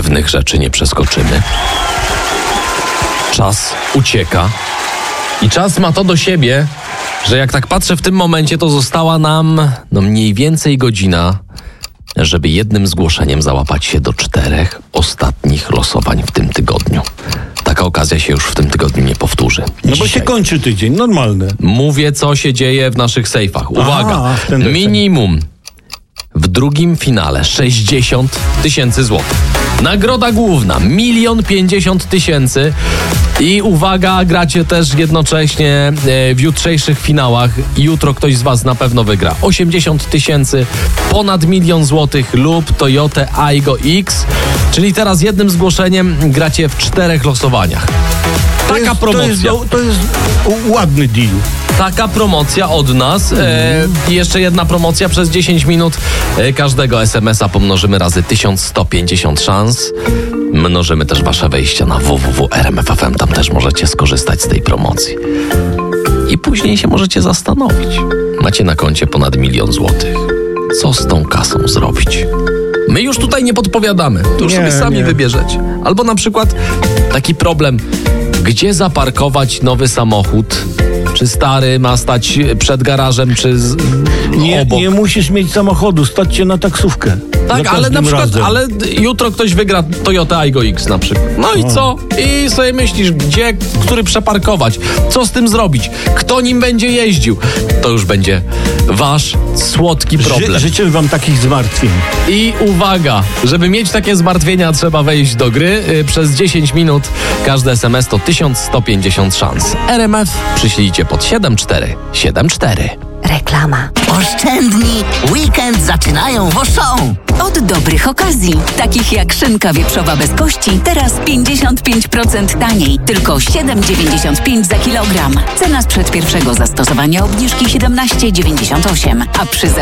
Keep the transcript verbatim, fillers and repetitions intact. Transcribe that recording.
pewnych rzeczy nie przeskoczymy. Czas ucieka. I czas ma to do siebie, że jak tak patrzę w tym momencie, to została nam no mniej więcej godzina, żeby jednym zgłoszeniem załapać się do czterech ostatnich losowań w tym tygodniu. Taka okazja się już w tym tygodniu nie powtórzy. No bo się kończy tydzień, normalne. Mówię, co się dzieje w naszych sejfach. Uwaga, Aha, w ten minimum w drugim finale sześćdziesiąt tysięcy złotych. Nagroda główna milion pięćdziesiąt tysięcy. I uwaga, gracie też jednocześnie w jutrzejszych finałach. Jutro ktoś z was na pewno wygra. osiemdziesiąt tysięcy, ponad milion złotych lub Toyota Aygo X. Czyli teraz jednym zgłoszeniem gracie w czterech losowaniach. To Taka jest, promocja. To jest, to jest ładny deal. Taka promocja od nas. E, I jeszcze jedna promocja przez dziesięć minut. E, każdego es em es a pomnożymy razy tysiąc sto pięćdziesiąt szans. Mnożymy też wasze wejścia na w w w kropka r m f f m. Tam też możecie skorzystać z tej promocji. I później się możecie zastanowić. Macie na koncie ponad milion złotych. Co z tą kasą zrobić? My już tutaj nie podpowiadamy. To już Nie, sobie sami nie. wybierzecie. Albo na przykład taki problem. Gdzie zaparkować nowy samochód? Czy stary ma stać przed garażem, czy z, Nie, obok? nie musisz mieć samochodu, stać się na taksówkę. Tak, Za ale na każdym przykład, razem. ale jutro ktoś wygra Toyota Aygo X na przykład. No i co? I sobie myślisz, gdzie, który przeparkować? Co z tym zrobić? Kto nim będzie jeździł? To już będzie wasz słodki problem. Ży, życzę wam takich zmartwień. I uwaga, żeby mieć takie zmartwienia, trzeba wejść do gry. Yy, przez dziesięć minut każdy es em es to tysiąc sto pięćdziesiąt szans. R M F przyślijcie pod siedem cztery siedem cztery. Reklama. Oszczędni! Weekend zaczynają w Auchan! Od dobrych okazji, takich jak szynka wieprzowa bez kości, teraz pięćdziesiąt pięć procent taniej, tylko siedem dziewięćdziesiąt pięć za kilogram. Cena sprzed pierwszego zastosowania obniżki siedemnaście dziewięćdziesiąt osiem, a przy